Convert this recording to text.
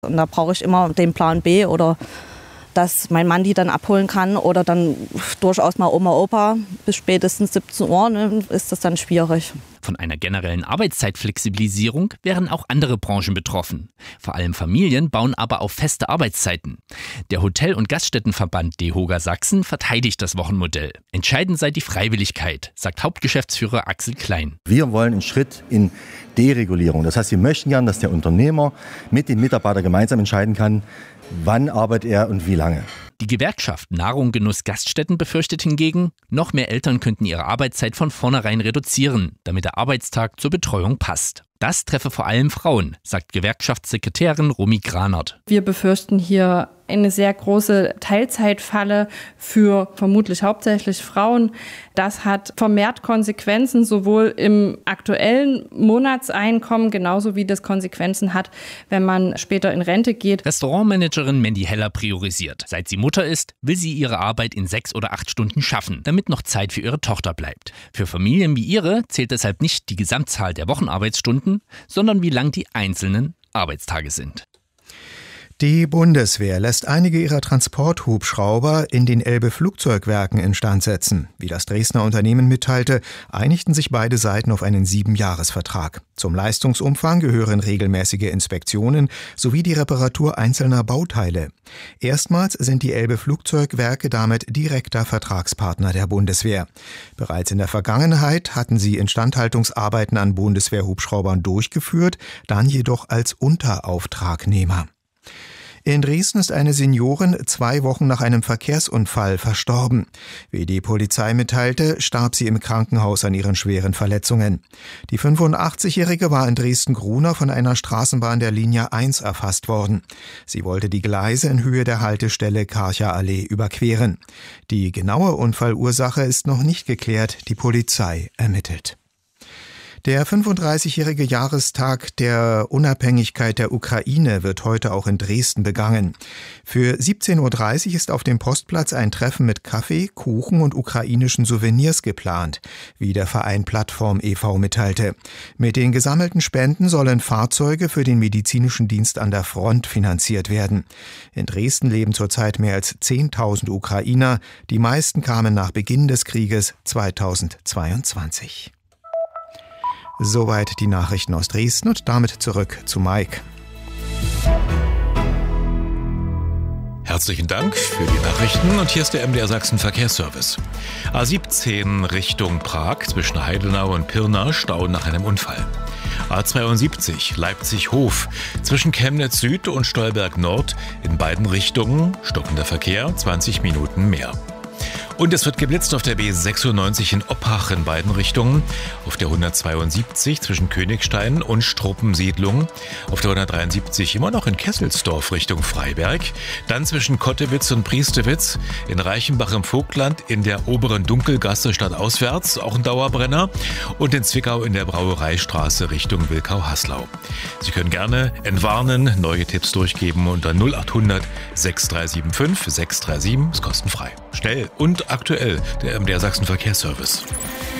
Und da brauche ich immer den Plan B oder dass mein Mann die dann abholen kann oder dann durchaus mal Oma, Opa bis spätestens 17 Uhr, ne, ist das dann schwierig. Von einer generellen Arbeitszeitflexibilisierung wären auch andere Branchen betroffen. Vor allem Familien bauen aber auf feste Arbeitszeiten. Der Hotel- und Gaststättenverband DEHOGA Sachsen verteidigt das Wochenmodell. Entscheidend sei die Freiwilligkeit, sagt Hauptgeschäftsführer Axel Klein. Wir wollen einen Schritt in Deregulierung. Das heißt, wir möchten gern, dass der Unternehmer mit dem Mitarbeiter gemeinsam entscheiden kann, wann arbeitet er und wie lange. Die Gewerkschaft Nahrung, Genuss, Gaststätten befürchtet hingegen, noch mehr Eltern könnten ihre Arbeitszeit von vornherein reduzieren, damit der Arbeitstag zur Betreuung passt. Das treffe vor allem Frauen, sagt Gewerkschaftssekretärin Romy Granert. Wir befürchten hier eine sehr große Teilzeitfalle für vermutlich hauptsächlich Frauen. Das hat vermehrt Konsequenzen, sowohl im aktuellen Monatseinkommen, genauso wie das Konsequenzen hat, wenn man später in Rente geht. Restaurantmanagerin Mandy Heller priorisiert. Seit sie Mutter ist, will sie ihre Arbeit in 6 oder 8 Stunden schaffen, damit noch Zeit für ihre Tochter bleibt. Für Familien wie ihre zählt deshalb nicht die Gesamtzahl der Wochenarbeitsstunden, sondern wie lang die einzelnen Arbeitstage sind. Die Bundeswehr lässt einige ihrer Transporthubschrauber in den Elbe-Flugzeugwerken instand setzen. Wie das Dresdner Unternehmen mitteilte, einigten sich beide Seiten auf einen 7-Jahres-Vertrag. Zum Leistungsumfang gehören regelmäßige Inspektionen sowie die Reparatur einzelner Bauteile. Erstmals sind die Elbe-Flugzeugwerke damit direkter Vertragspartner der Bundeswehr. Bereits in der Vergangenheit hatten sie Instandhaltungsarbeiten an Bundeswehrhubschraubern durchgeführt, dann jedoch als Unterauftragnehmer. In Dresden ist eine Seniorin 2 Wochen nach einem Verkehrsunfall verstorben. Wie die Polizei mitteilte, starb sie im Krankenhaus an ihren schweren Verletzungen. Die 85-Jährige war in Dresden-Grunau von einer Straßenbahn der Linie 1 erfasst worden. Sie wollte die Gleise in Höhe der Haltestelle Karcher Allee überqueren. Die genaue Unfallursache ist noch nicht geklärt, die Polizei ermittelt. Der 35-jährige Jahrestag der Unabhängigkeit der Ukraine wird heute auch in Dresden begangen. Für 17.30 Uhr ist auf dem Postplatz ein Treffen mit Kaffee, Kuchen und ukrainischen Souvenirs geplant, wie der Verein Plattform e.V. mitteilte. Mit den gesammelten Spenden sollen Fahrzeuge für den medizinischen Dienst an der Front finanziert werden. In Dresden leben zurzeit mehr als 10.000 Ukrainer. Die meisten kamen nach Beginn des Krieges 2022. Soweit die Nachrichten aus Dresden und damit zurück zu Mike. Herzlichen Dank für die Nachrichten und hier ist der MDR Sachsen Verkehrsservice. A17 Richtung Prag zwischen Heidenau und Pirna Stau nach einem Unfall. A72 Leipzig-Hof zwischen Chemnitz Süd und Stolberg Nord in beiden Richtungen stockender Verkehr, 20 Minuten mehr. Und es wird geblitzt auf der B96 in Oppach in beiden Richtungen, auf der 172 zwischen Königstein und Struppensiedlung, auf der 173 immer noch in Kesselsdorf Richtung Freiberg, dann zwischen Kottewitz und Priestewitz, in Reichenbach im Vogtland in der oberen Dunkelgasse stadtauswärts, auch ein Dauerbrenner, und in Zwickau in der Brauereistraße Richtung Wilkau-Haslau. Sie können gerne entwarnen, neue Tipps durchgeben unter 0800 6375 637, ist kostenfrei. Schnell und aktuell, der MDR Sachsen Verkehrsservice.